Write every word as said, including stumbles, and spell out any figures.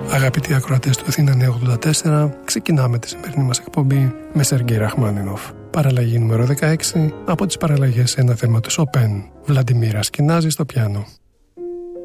Αγαπητοί ακροατές του Αθήνα Νέα ογδόντα τέσσερα, ξεκινάμε τη σημερινή μας εκπομπή με Σεργέη Ραχμάνινοφ. Παραλλαγή νούμερο δεκαέξι από τις παραλλαγές σε ένα θέμα του Σοπέν. Βλαντιμίρα Ασκινάζη στο πιάνο.